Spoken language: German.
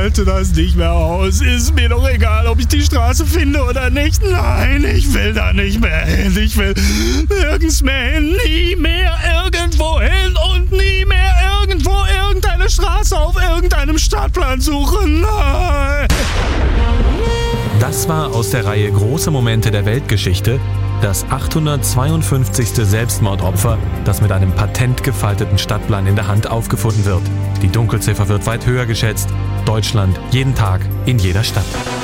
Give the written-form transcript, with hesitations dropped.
halte das nicht mehr aus. Ist mir doch egal, ob ich die Straße finde oder nicht. Nein, ich will da nicht mehr hin. Ich will nirgends mehr hin. Nie mehr irgendwo hin und nie mehr irgendwo irgendeine Straße auf irgendeinem Stadtplan suchen. Nein. Das war aus der Reihe Große Momente der Weltgeschichte das 852. Selbstmordopfer, das mit einem patent gefalteten Stadtplan in der Hand aufgefunden wird. Die Dunkelziffer wird weit höher geschätzt. Deutschland, jeden Tag, in jeder Stadt.